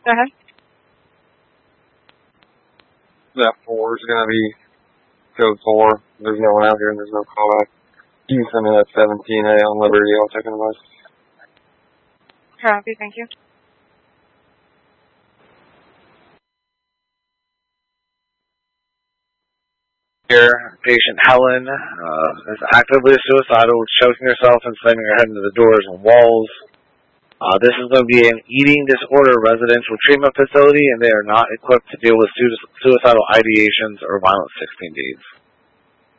Go ahead. That 4 is going to be code 4. There's no one out here and there's no callback. You can send me that 17A on Liberty. I'll check in the bus. Copy, thank you. Here, patient Helen is actively suicidal, choking herself and slamming her head into the doors and walls. This is going to be an eating disorder residential treatment facility, and they are not equipped to deal with suicidal ideations or violent 16 deeds.